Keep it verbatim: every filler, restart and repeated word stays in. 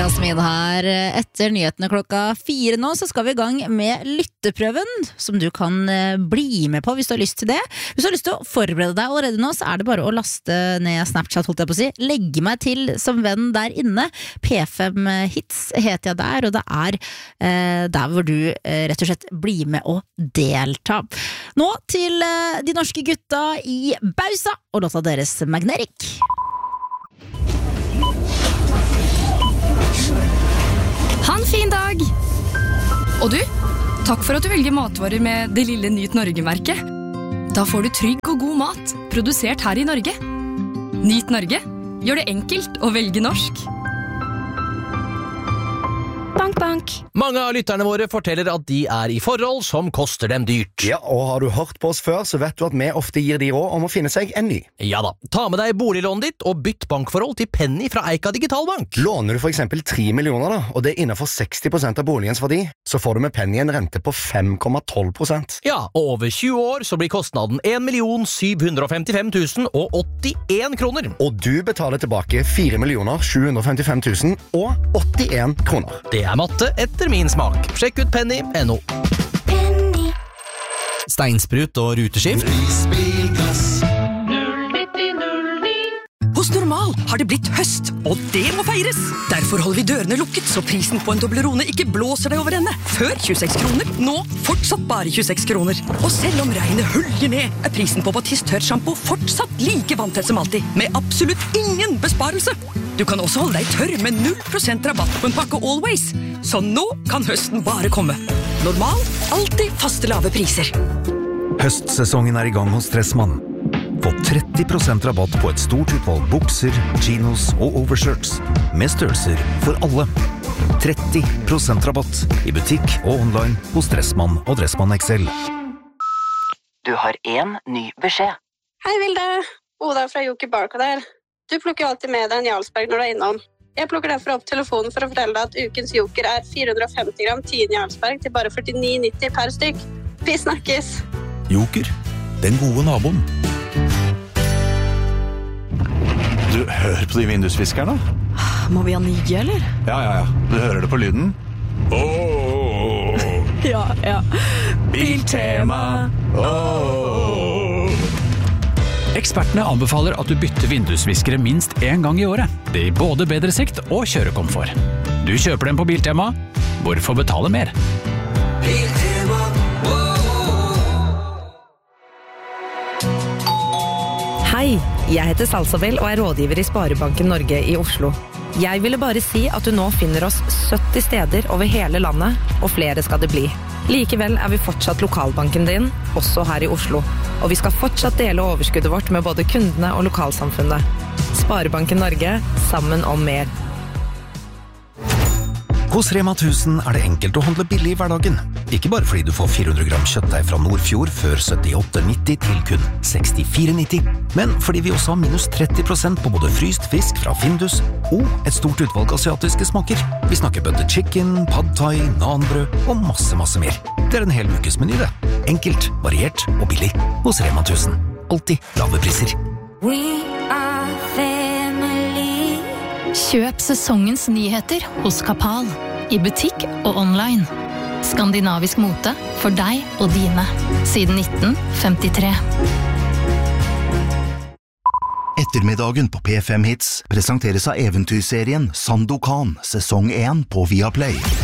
Jasmin her. Etter nyhetene klokka fire nå, så skal vi i gang med lytteprøven, som du kan bli med på hvis du har lyst til det. Hvis du har lyst til å forberede deg allerede nå, så er det bare å laste ned Snapchat, holdt jeg på å si. Legge meg til som venn der inne. P fem Hits heter jeg der, og det er eh, der hvor du eh, rett og slett blir med og delta. Nå til eh, de norske gutta i Bausa, og låta deres Magnetic. Ha en fin dag! Og du, takk for at du velger matvarer med det lille Nyt Norge-merket. Da får du trygg og god mat, produsert her i Norge. Nyt Norge, gjør det enkelt å velge norsk. Bank, bank. Mange av lytterne våre forteller at de er i forhold som koster dem dyrt. Ja, og har du hørt på oss før, så vet du at vi ofte gir de råd om å finne seg en ny. Ja da, ta med deg boliglånet ditt og bytt bankforhold til Penny fra Eika Digitalbank. Låner du for eksempel tre millioner da, og det er innenfor seksti prosent av boligens verdi, så får du med Penny en rente på fem komma tolv prosent. Ja, og over tjue år så blir kostnaden en million syv hundre femtifem tusen og åttien kroner. Og du betaler tilbake fire millioner sju hundre femtifem tusen og åttien kroner. Det er matte etter min smak. Sjekk ut penny punktum no. Penny. Steinsprut og ruteskift. Hos Normal har det blitt høst, og det må feires! Derfor holder vi dørene lukket, så prisen på en Toblerone ikke blåser deg over ende. Før tjueseks kroner, nå fortsatt bare tjueseks kroner. Og selv om regnet høljer ned, er prisen på Batiste tørrshampoo fortsatt like vanntett som alltid, med absolutt ingen besparelse. Du kan også holde deg tørr med null prosent rabatt på en pakke Always. Så nå kan høsten bare komme. Normal, alltid faste lave priser. Høstsesongen er i gang hos Stressmann. Få tretti prosent rabatt på et stort utvalg bukser, chinos og overshirts, med størrelser for alle. tretti prosent rabatt i butikk og online hos Dressmann og Dressmann X L. Du har en ny beskjed. Hei Vilde, Oda fra Joker Barca der. Du plukker alltid med deg en Jarlsberg når du er innom. Jeg plukker derfor opp telefonen for å fortelle deg at ukens Joker er fire hundre femti gram tien Jarlsberg til bare førtini nitti per stykk. Vi snakkes! Joker, den gode naboen. Du, hør på de vindusviskerne. Må vi ha nye, eller? Ja, ja, ja. Du hører det på lyden. Åh! Ja, ja. Biltema! Åh! Ekspertene anbefaler at du bytter vindusviskere minst en gang i året. Det gir både bedre sikt og kjørekomfort. Du kjøper dem på Biltema. Hvorfor betale mer? Biltema. Hei, jeg heter Salsabel og er rådgiver i Sparebanken Norge i Oslo. Jeg ville bare si at du nå finner oss sytti steder over hele landet, og flere skal det bli. Likevel er vi fortsatt lokalbanken din, også her i Oslo. Og vi skal fortsatt dele overskuddet vårt med både kundene og lokalsamfunnet. Sparebanken Norge, sammen om mer. Hos Rema tusen er det enkelt å handle billig i hverdagen. Ikke bare fordi du får fire hundre gram kjøttdeig fra Nordfjord før syttiåtte nitti til kun sekstifire nitti, men fordi vi også har minus tretti prosent på både fryst fisk fra Findus og et stort utvalg asiatiske smaker. Vi snakker butter chicken, pad thai, nanbrød og masse, masse mer. Det er en hel ukes meny, det. Enkelt, variert og billig. Hos Rema tusen. Alltid lave priser. We are family. Kjøp sesongens nyheter hos Kapal, i butikk og online. Skandinavisk mote for deg og dine, siden nitten femtitre. Ettermiddagen på P fem Hits presenteres av eventyrserien Sandokan, sesong én på Viaplay.